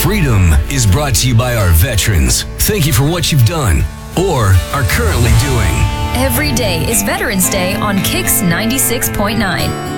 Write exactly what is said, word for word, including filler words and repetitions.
Freedom is brought to you by our veterans. Thank you for what you've done or are currently doing. Every day is Veterans Day on Kicks ninety-six point nine.